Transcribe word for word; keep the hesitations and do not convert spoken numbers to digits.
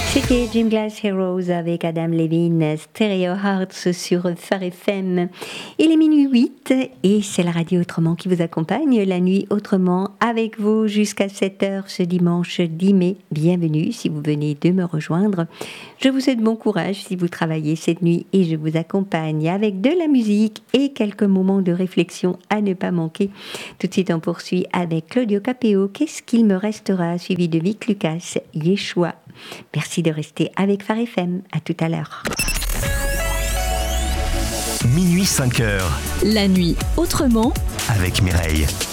C'était Gym Glass Heroes avec Adam Levine, Stereo Hearts sur Phare F M. Il est minuit huit et c'est la radio Autrement qui vous accompagne la nuit autrement avec vous jusqu'à sept heures ce dimanche dix mai. Bienvenue si vous venez de me rejoindre. Je vous souhaite bon courage si vous travaillez cette nuit et je vous accompagne avec de la musique et quelques moments de réflexion à ne pas manquer. Tout de suite on poursuit avec Claudio Capéo. Qu'est-ce qu'il me restera, suivi de Vic Lucas, Yeshua. Merci de rester avec Phare F M. À tout à l'heure. Minuit cinq heures. La nuit autrement. Avec Mireille.